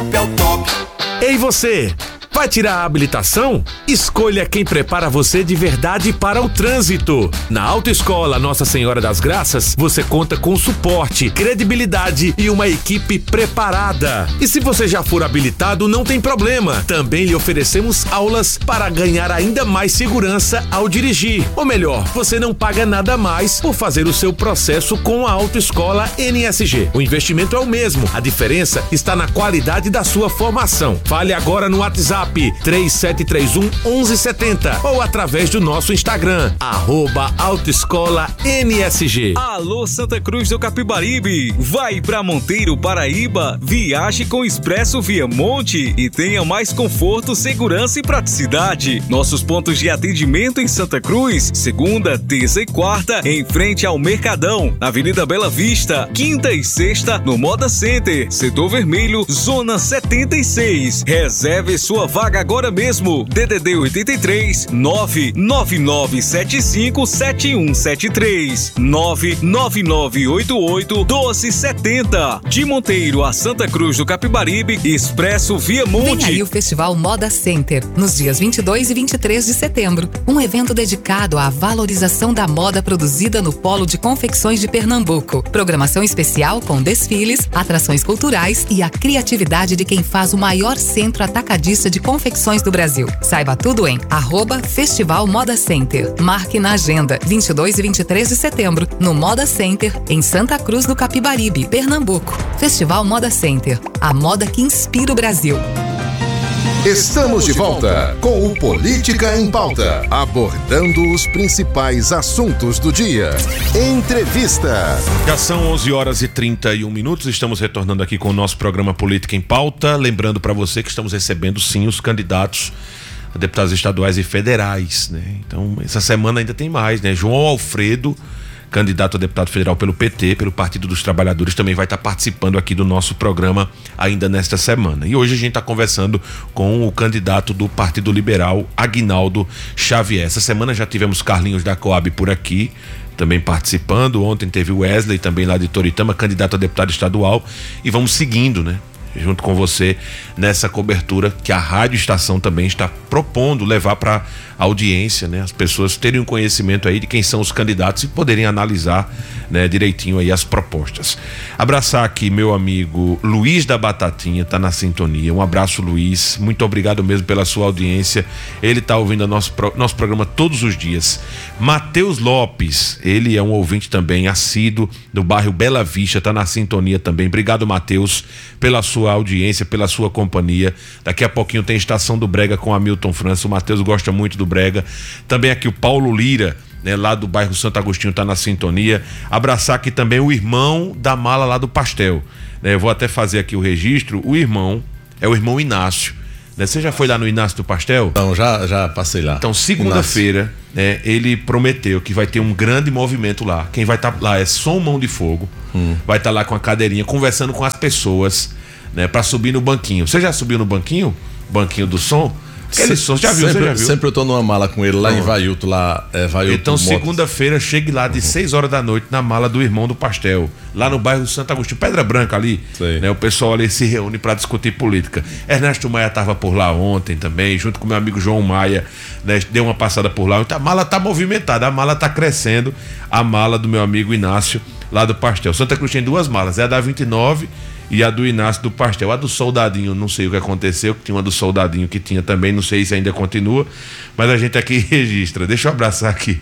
top, é o top. Ei você, vai tirar a habilitação? Escolha quem prepara você de verdade para o trânsito. Na Autoescola Nossa Senhora das Graças, você conta com suporte, credibilidade e uma equipe preparada. E se você já for habilitado, não tem problema. Também lhe oferecemos aulas para ganhar ainda mais segurança ao dirigir. Ou melhor, você não paga nada mais por fazer o seu processo com a Autoescola NSG. O investimento é o mesmo, a diferença está na qualidade da sua formação. Fale agora no WhatsApp 3731-1170 ou através do nosso Instagram, @Autoescola NSG. Alô Santa Cruz do Capibaribe, vai pra Monteiro, Paraíba, viaje com Expresso Viamonte e tenha mais conforto, segurança e praticidade. Nossos pontos de atendimento em Santa Cruz, segunda, terça e quarta, em frente ao Mercadão, Avenida Bela Vista, quinta e sexta no Moda Center, Setor Vermelho, Zona 76. Reserve sua vaga agora mesmo. DDD 83 999757173 99988 1270. De Monteiro a Santa Cruz do Capibaribe, Expresso Viamonte. Vem aí o Festival Moda Center, nos dias 22 e 23 de setembro. Um evento dedicado à valorização da moda produzida no Polo de Confecções de Pernambuco. Programação especial com desfiles, atrações culturais e a criatividade de quem faz o maior centro atacadista de confecções do Brasil. Saiba tudo em @Festival Moda Center. Marque na agenda 22 e 23 de setembro no Moda Center, em Santa Cruz do Capibaribe, Pernambuco. Festival Moda Center, a moda que inspira o Brasil. Estamos de volta com o Política em Pauta, abordando os principais assuntos do dia. Entrevista. Já são 11h31, estamos retornando aqui com o nosso programa Política em Pauta, lembrando para você que estamos recebendo sim os candidatos a deputados estaduais e federais, né? Então essa semana ainda tem mais, né? João Alfredo, candidato a deputado federal pelo PT, pelo Partido dos Trabalhadores, também vai estar participando aqui do nosso programa ainda nesta semana. E hoje a gente está conversando com o candidato do Partido Liberal, Aguinaldo Xavier. Essa semana já tivemos Carlinhos da Coab por aqui, também participando. Ontem teve o Wesley, também lá de Toritama, candidato a deputado estadual. E vamos seguindo, né? Junto com você nessa cobertura que a Rádio Estação também está propondo levar para a audiência, né? As pessoas terem um conhecimento aí de quem são os candidatos e poderem analisar, né, direitinho aí as propostas. Abraçar aqui meu amigo Luiz da Batatinha, tá na sintonia. Um abraço, Luiz, muito obrigado mesmo pela sua audiência. Ele tá ouvindo o nosso programa todos os dias. Matheus Lopes, ele é um ouvinte também assíduo do bairro Bela Vista, tá na sintonia também. Obrigado, Matheus, pela sua audiência, pela sua companhia. Daqui a pouquinho tem Estação do Brega com Hamilton França. O Matheus gosta muito do Brega. Também aqui o Paulo Lira, né, lá do bairro Santo Agostinho, tá na sintonia. Abraçar aqui também o irmão da mala lá do pastel, né? Eu vou até fazer aqui o registro. O irmão é o irmão Inácio, né? Você já foi lá no Inácio do Pastel? Então, já passei lá. Então, segunda-feira, né, ele prometeu que vai ter um grande movimento lá. Quem vai estar lá é Som Mão de Fogo. Vai estar lá com a cadeirinha, conversando com as pessoas, né, para subir no banquinho. Você já subiu no banquinho? Banquinho do som? Aquele som, já viu? Você já viu? Sempre eu tô numa mala com ele lá em Vailto, lá Vailto. Então, segunda-feira, chegue lá de 6 horas da noite na mala do irmão do pastel, lá no bairro Santo Agostinho, Pedra Branca ali, né? O pessoal ali se reúne para discutir política. Ernesto Maia estava por lá ontem também, junto com meu amigo João Maia, né? Deu uma passada por lá. Então, a mala tá movimentada, a mala tá crescendo, a mala do meu amigo Inácio, lá do pastel. Santa Cruz tem duas malas, é a da 29 e a do Inácio do pastel. A do Soldadinho, não sei o que aconteceu, que tinha uma do Soldadinho que tinha também, não sei se ainda continua, mas a gente aqui registra. Deixa eu abraçar aqui.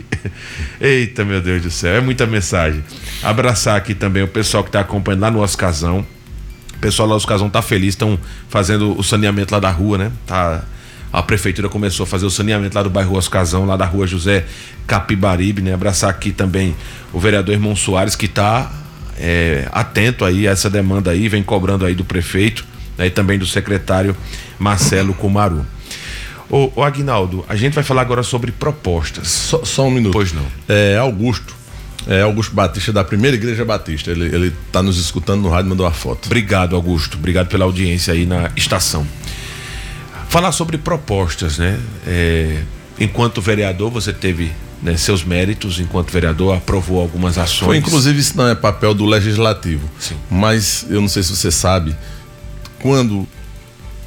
Eita, meu Deus do céu, é muita mensagem. Abraçar aqui também o pessoal que está acompanhando lá no Oscazão. O pessoal lá no Oscazão tá feliz, estão fazendo o saneamento lá da rua, né? A prefeitura começou a fazer o saneamento lá do bairro Oscazão, lá da rua José Capibaribe, né? Abraçar aqui também o vereador Irmão Soares, que está atento aí a essa demanda aí, vem cobrando aí do prefeito, né, e também do secretário Marcelo Kumaru. Ô Aguinaldo, a gente vai falar agora sobre propostas. Só um minuto. Pois não. Augusto Batista, da Primeira Igreja Batista, ele tá nos escutando no rádio, mandou a foto. Obrigado, Augusto, obrigado pela audiência aí na estação. Falar sobre propostas, né? Enquanto vereador, você teve, né, seus méritos enquanto vereador, aprovou algumas ações. Inclusive, isso não é papel do legislativo. Sim. Mas eu não sei se você sabe, quando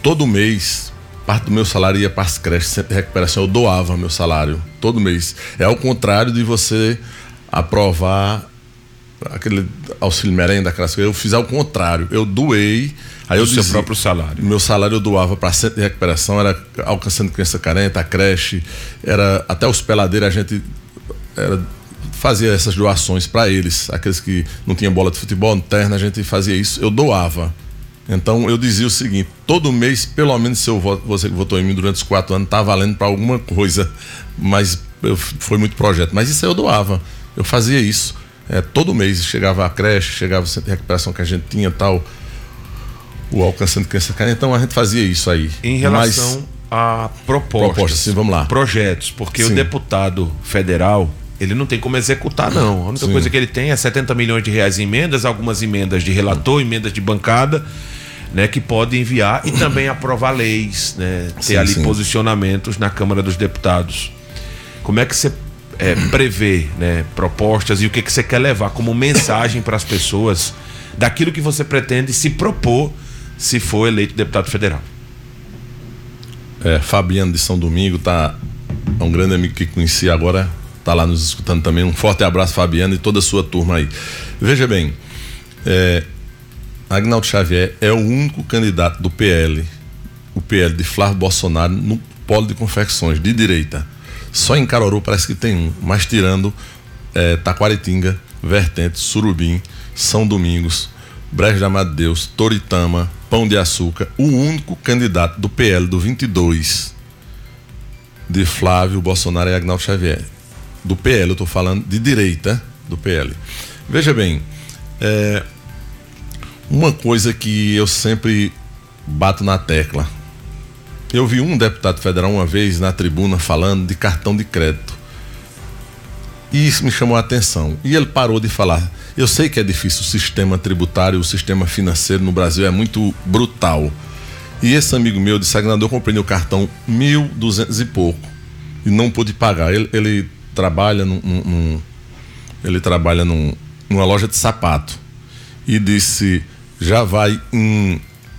todo mês, parte do meu salário ia para as creches, Centro de Recuperação, eu doava meu salário, todo mês. É ao contrário de você aprovar aquele auxílio merenda, aquelas coisas, eu fiz ao contrário, eu doei. Aí eu seu próprio salário. Meu salário eu doava para Centro de Recuperação, era alcançando criança carente, a creche, era até os peladeiros, a gente fazia essas doações para eles, aqueles que não tinham bola de futebol, terna, a gente fazia isso, eu doava. Então eu dizia o seguinte: todo mês, pelo menos se você que votou em mim durante os 4 anos, tá valendo para alguma coisa, mas foi muito projeto, mas isso aí eu doava, eu fazia isso, todo mês chegava a creche, chegava o Centro de Recuperação que a gente tinha, tal, o alcançando criança carente, então a gente fazia isso aí. Em relação a propostas, sim, vamos lá. Projetos, porque Sim. o deputado federal, ele não tem como executar, não. A única Sim. coisa que ele tem é 70 milhões de reais em emendas, algumas emendas de relator, emendas de bancada, né, que pode enviar e também aprovar leis, né, ter Sim, ali sim. posicionamentos na Câmara dos Deputados. Como é que você prevê, né, propostas e o que você quer levar como mensagem para as pessoas daquilo que você pretende se propor se for eleito deputado federal? Fabiano de São Domingo é um grande amigo que conheci agora, tá lá nos escutando também. Um forte abraço, Fabiano, e toda a sua turma aí. Veja bem, Agnaldo Xavier é o único candidato do PL, o PL de Flávio Bolsonaro, no polo de confecções de direita. Só em Caruaru parece que tem um, mas tirando Taquaritinga, Vertente, Surubim, São Domingos, Brejo da Amado Deus, Toritama, Pão de Açúcar, o único candidato do PL do 22 de Flávio Bolsonaro é Agnaldo Xavier. Do PL, eu estou falando de direita do PL. Veja bem, uma coisa que eu sempre bato na tecla. Eu vi um deputado federal uma vez na tribuna falando de cartão de crédito. E isso me chamou a atenção. E ele parou de falar. Eu sei que é difícil, o sistema tributário, o sistema financeiro no Brasil é muito brutal. E esse amigo meu disse: Agnaldo, eu comprei meu cartão 1.200 e pouco e não pude pagar. Ele trabalha numa loja de sapato e disse: já vai em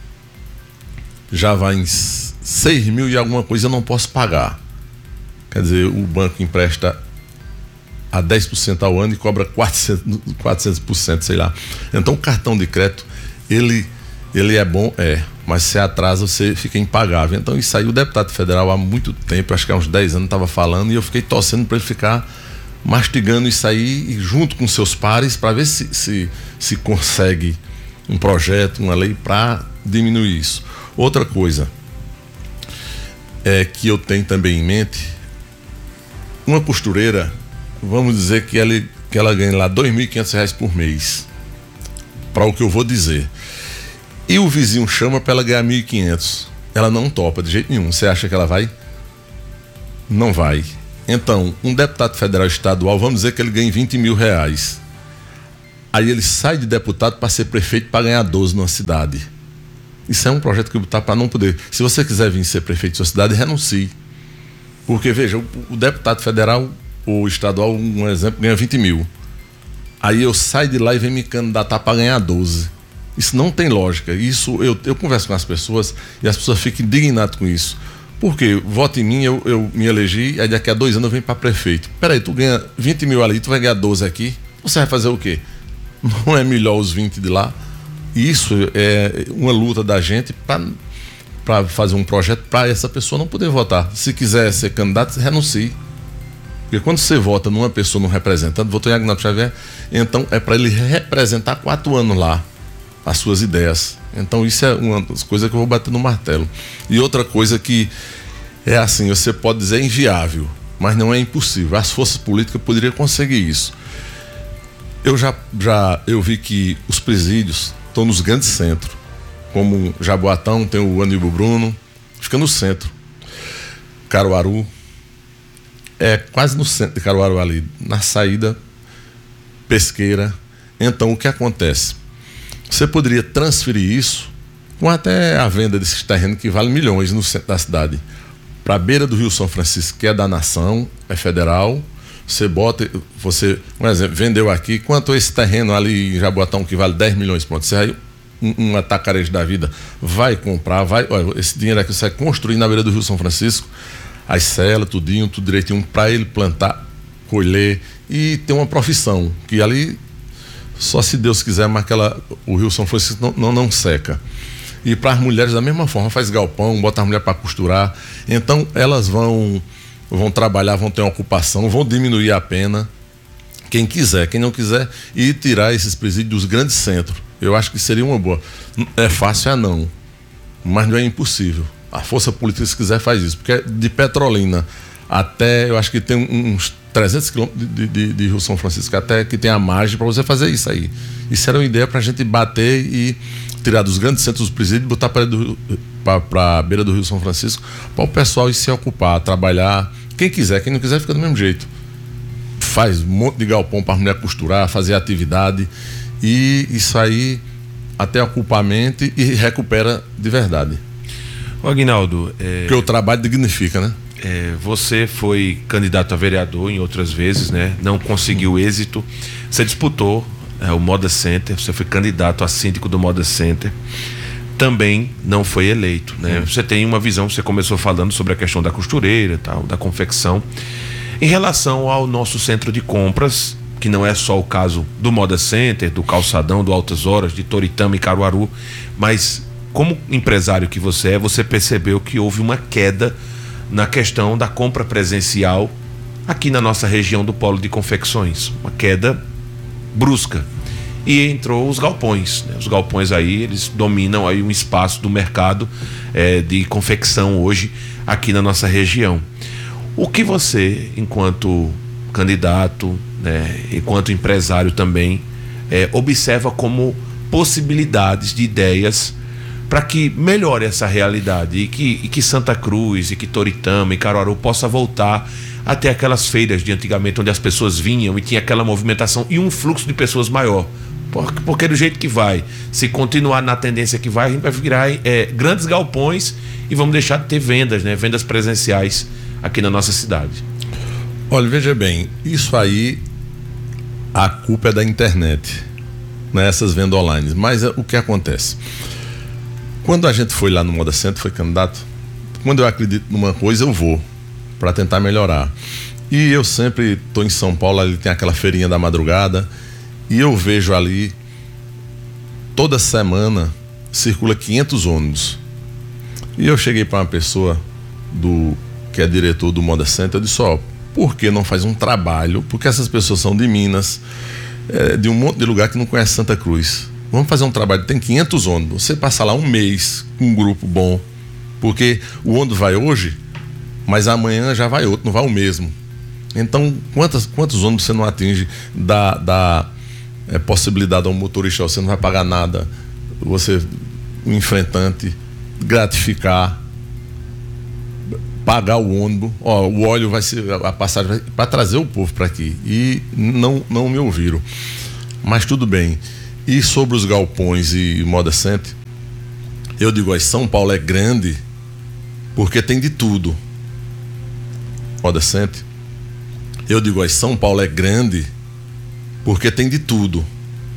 6 mil e alguma coisa, eu não posso pagar. Quer dizer, o banco empresta a 10% ao ano e cobra 400%, sei lá. Então o cartão de crédito, ele é bom, mas se atrasa, você fica impagável. Então isso aí o deputado federal há muito tempo, acho que há uns 10 anos estava falando, e eu fiquei torcendo para ele ficar mastigando isso aí junto com seus pares para ver se consegue um projeto, uma lei para diminuir isso. Outra coisa que eu tenho também em mente, uma costureira, vamos dizer que ela ganha lá R$2.500 por mês, para o que eu vou dizer, e o vizinho chama para ela ganhar 1.500, ela não topa de jeito nenhum. Você acha que ela vai? Não vai. Então, um deputado federal estadual, vamos dizer que ele ganha R$20 mil, aí ele sai de deputado para ser prefeito para ganhar 12 numa cidade. Isso é um projeto que eu botar para não poder. Se você quiser vir ser prefeito de sua cidade, renuncie. Porque, veja, o deputado federal ou estadual, um exemplo, ganha 20 mil. Aí eu saio de lá e venho me candidatar para ganhar 12. Isso não tem lógica. Isso eu converso com as pessoas e as pessoas ficam indignadas com isso. Porque voto em mim, eu me elegi, aí daqui a 2 anos eu venho para prefeito. Peraí, tu ganha 20 mil ali, tu vai ganhar 12 aqui, você vai fazer o quê? Não é melhor os 20 de lá? E isso é uma luta da gente para fazer um projeto para essa pessoa não poder votar. Se quiser ser candidato, renuncie. Porque quando você vota numa pessoa, num representante, votou em Agnaldo Xavier, então é para ele representar 4 anos lá as suas ideias. Então isso é uma das coisas que eu vou bater no martelo. E outra coisa que é assim, você pode dizer inviável, mas não é impossível. As forças políticas poderiam conseguir isso. Eu vi que os presídios estão nos grandes centros, como Jaboatão, tem o Aníbal Bruno, fica no centro. Caruaru, quase no centro de Caruaru ali, na saída, Pesqueira. Então o que acontece? Você poderia transferir isso com até a venda desses terrenos que vale milhões no centro da cidade, para a beira do Rio São Francisco, que é da nação, é federal. Um exemplo, vendeu aqui, quanto esse terreno ali em Jaboatão que vale 10 milhões, pronto, você aí um atacarejo da vida vai comprar, olha, esse dinheiro aqui você vai construir na beira do Rio São Francisco, as celas, tudo direitinho, para ele plantar, colher e ter uma profissão, que ali só se Deus quiser, mas o Rio São Francisco não seca. E para as mulheres da mesma forma, faz galpão, bota as mulheres para costurar, então elas vão trabalhar, vão ter uma ocupação, vão diminuir a pena, quem quiser, quem não quiser, e tirar esses presídios dos grandes centros. Eu acho que seria uma boa. É fácil, não, mas não é impossível. A força política, se quiser, faz isso, porque de Petrolina até, eu acho que tem uns 300 quilômetros de Rio São Francisco, até que tem a margem para você fazer isso aí. Isso era uma ideia para a gente bater e tirar dos grandes centros dos presídios, botar para a beira do Rio São Francisco, para o pessoal ir se ocupar, trabalhar. Quem quiser, quem não quiser, fica do mesmo jeito. Faz um monte de galpão para a mulher costurar, fazer atividade, e isso aí até ocupa a mente e recupera de verdade. Ô Aguinaldo, porque o trabalho dignifica, né? Você foi candidato a vereador em outras vezes, né? Não conseguiu êxito. Você disputou o Moda Center, você foi candidato a síndico do Moda Center, também não foi eleito, né? Você tem uma visão, você começou falando sobre a questão da costureira, tal, da confecção. Em relação ao nosso centro de compras, que não é só o caso do Moda Center, do Calçadão, do Altas Horas, de Toritama e Caruaru, mas como empresário que você é, você percebeu que houve uma queda na questão da compra presencial aqui na nossa região do polo de confecções, uma queda brusca, e entrou os galpões, né? Os galpões aí, eles dominam aí um espaço do mercado de confecção hoje aqui na nossa região. O que você, enquanto candidato, né, enquanto empresário também, observa como possibilidades de ideias para que melhore essa realidade e que Santa Cruz, e que Toritama e Caruaru possa voltar até aquelas feiras de antigamente, onde as pessoas vinham e tinha aquela movimentação e um fluxo de pessoas maior? Porque do jeito que vai, se continuar na tendência que vai, a gente vai virar grandes galpões e vamos deixar de ter vendas, né? Vendas presenciais aqui na nossa cidade. Olha, veja bem, isso aí, a culpa é da internet, né? Essas vendas online. Mas o que acontece? Quando a gente foi lá no Moda Center, foi candidato, quando eu acredito numa coisa, eu vou para tentar melhorar. E eu sempre estou em São Paulo, ali tem aquela feirinha da madrugada, e eu vejo ali, toda semana, circula 500 ônibus. E eu cheguei para uma pessoa que é diretor do Moda Center, eu disse, por que não faz um trabalho? Porque essas pessoas são de Minas, de um monte de lugar que não conhece Santa Cruz. Vamos fazer um trabalho, tem 500 ônibus, você passa lá um mês com um grupo bom, porque o ônibus vai hoje, mas amanhã já vai outro, não vai o mesmo. Então, quantos ônibus você não atinge da possibilidade ao motorista, você não vai pagar nada, você, o enfrentante, gratificar, pagar o ônibus, o óleo vai ser, a passagem para trazer o povo para aqui, e não me ouviram, mas tudo bem. E sobre os galpões e Moda Center, eu digo, São Paulo é grande porque tem de tudo. Moda Center, eu digo, São Paulo é grande porque tem de tudo.